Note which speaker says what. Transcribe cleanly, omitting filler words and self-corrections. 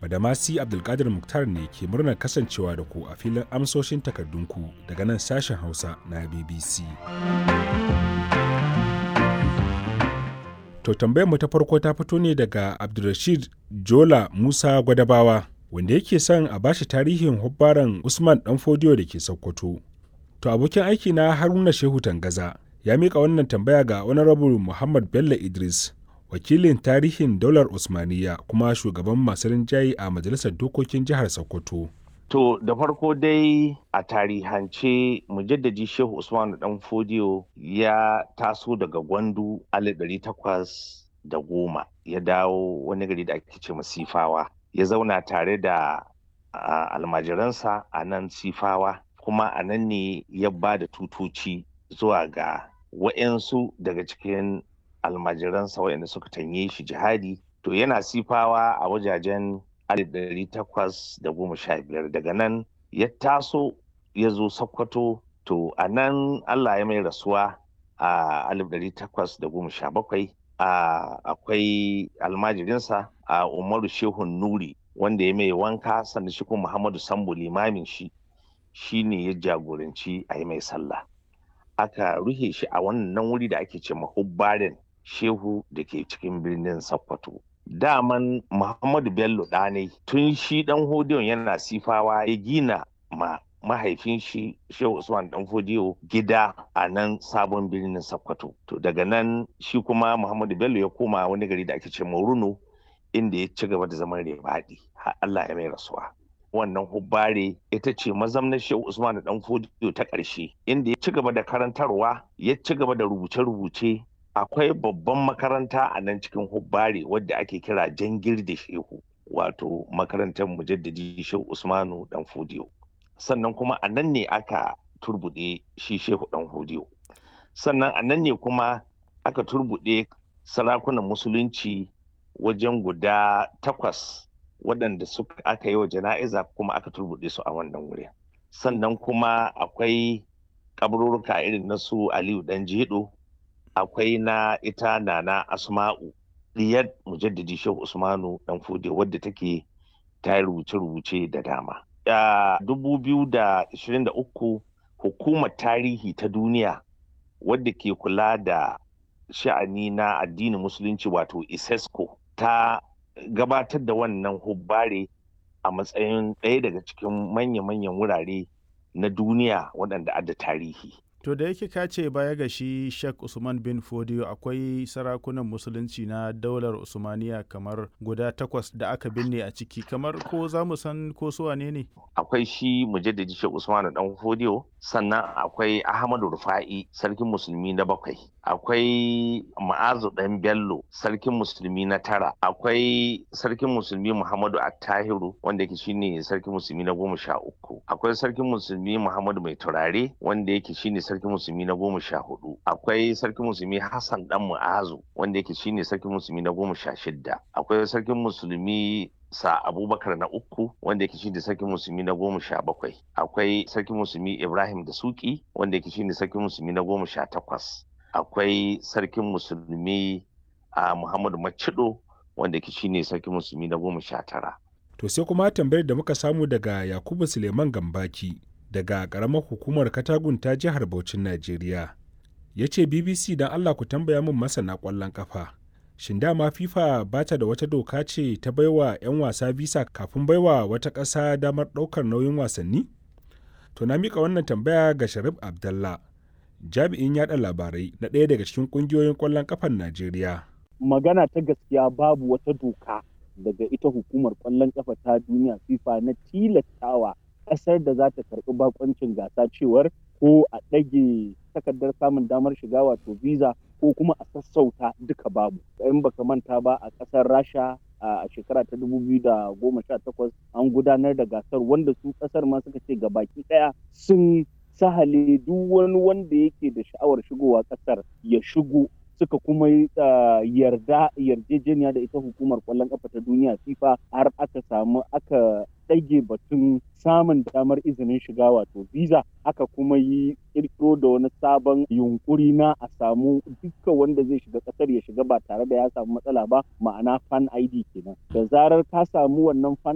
Speaker 1: Badamasi Abdulkadir Muktar ne ke murnar kasancewa da ku a filin amsoshin takardunku daga nan sashen Hausa na BBC. To tambayar mu ta farko ta fito ne daga Abdulrashid Jola Musa Gwadabawa wanda yake son a bashi tarihin hubbaran Usman Danfodiyo da ke Sokoto. To abokin aiki na Haruna Shehu Tangaza ya mika wannan tambaya ga Honorable Muhammad Bello Idris, wakilin tarihin daular Usmaniya kuma shugaban masu rinjaye a Majalisar Dokokin Jihar Sokoto.
Speaker 2: To da farko dai a tarihance mujaddadi Shehu Usman Danfodiyo ya taso daga Gwandu 1810 ya dawo wani gari da ake ce Sifawa. Ya zauna tare da almajiransa a nan Sifawa, kuma a nan ne ya ba da tutoci zuwa ga wa'yansu daga cikin almajiransa waɗanda suka tanye shi jihadi. To yana Sifawa a wajajen 1815. Daga nan ya taso ya zo Sokoto. To a nan Allah ya mai rasuwa a 1817. Akwai almajirinsa a Umaru Shehun Nuri wanda ya mai wanka, sannan shi kuma Muhammadu Sambo limamin shi ne ya jagoranci a yi mai sallah. Aka ruhe shi a wannan wuri da ake ce mahubbarin Shehu da ke cikin birnin Sokoto. Daman Muhammadu Bello ɗanai tun shi Danfodiyon yana Sifawa ya gina mahaifin shi Shehu Usman Danfodiyo gida a nan sabon birnin Sokoto. To daga nan shi kuma Muhammadu Bello ya koma wani gari da ake ce Runo, inda ya ci gaba da zaman Rebaɗi har Allah ya mai rasuwa. Wannan hubbare ita ce mazamnar Shehu Usman Danfodiyo ta ƙarshe, inda ya ci gaba da karantarwa, ya ci gaba da rubuce-rubuce. Akwai babban makaranta a nan cikin hubbare wadda ake kira Jangirde Shehu, wato makarantar mujaddadi Shehu Usmanu Danfodiyo. Sannan kuma a nan ne aka turbuɗe shi Shehu Danfodiyo. Sannan a nan ne kuma aka turbuɗe sarakunan musulunci wajen guda 8 waɗanda aka yi wa jana'iza, kuma aka turbuɗe su a wannan wuri. Sannan kuma akwai kaburruka irin na su Aliyu Danjedo, akwai na ita Nana Asma'u diyar mujaddadi Shehu Usmanu Danfodiyo wadda take ta rubuce-rubuce da dama. 2023 hukumar tarihi ta duniya wadda ke kula da sha'ani na addinin musulunci wato ISESCO ta gabatar da wannan hubbare a matsayin ɗaya daga cikin manya-manyan wurare na duniya waɗanda adda tarihi.
Speaker 3: To da yake ka ce baya ga shi Sheikh Usman bin Fodiyo akwai sarakunan musulunci na daular Usmaniya kamar guda 8 da aka binne a ciki, kamar ko za mu san ko su wane ne?
Speaker 2: Akwai shi mujaddadi Sheikh Usman Danfodiyo, sannan akwai Ahmadu Rufa'i sarkin musulmi na 7, akwai Ma'azu Dan Bello sarkin musulmi na 9, akwai sarkin musulmi Muhammadu Attahiru wanda yake shine sarkin musulmi na 13, akwai sarkin musulmi Muhammadu Mai Turare wanda yake shine sarkin musulmi na 14, akwai sarkin musulmi Hassan Dan Mu'azu wanda yake shine sarkin musulmi na 16, akwai sarkin musulmi Sa Abubakar na 3 wanda yake shine sarkin musulmi na 17, akwai sarkin musulmi Ibrahim da Suki wanda yake shine sarkin musulmi na 18, akwai sarkin musulmi Muhammadu Macido wanda yake shine sarkin musulmi na 19.
Speaker 1: To sai kuma tambayar da muka samu daga Yakubu Suleiman Gambaki daga ƙaramar hukumar Katagun ta jihar Bauchin Najeriya. Ya ce BBC don Allah ku tambaya min masana ƙwallon ƙafa. Shin dama FIFA ba ta da wata doka ce ta baiwa 'yan wasa visa kafin baiwa wata ƙasa damar ɗaukar nauyin wasanni? To na miƙa wannan tambaya ga Sharif Abdallah, jami'in yaɗa labarai na ɗaya daga cikin ƙungiyoyin ƙwallon ƙafar Najeriya.
Speaker 4: Magana ta gaskiya babu wata doka daga ita hukumar ƙwallon ƙafa ta duniya FIFA na tilastawa ƙasar da za ta karɓi bakoncin gasa cewar ko a ɗage takardar samun damar shiga wato visa ko kuma a sassauta, duka babu. In baka manta ba a ƙasar Rasha a shekara ta 2018 an gudanar da gasar wanda su ƙasar ma suka ce gabaki ɗaya sun sahale duk wani wanda yake da sha'awar shigowa ƙasar ya shigo, suka kuma yarjejeniya da ita hukumar ƙwallon ƙafa ta duniya FIFA har aka ɗage batun samun damar izinin shiga wato visa, aka kuma yi ƙirƙiro da wani sabon yunkuri na a samu dukkan wanda zai shiga ƙasar ya shiga ba tare da ya samu matsala ba, ma'ana fan ID kenan. Da zarar ka samu wannan fan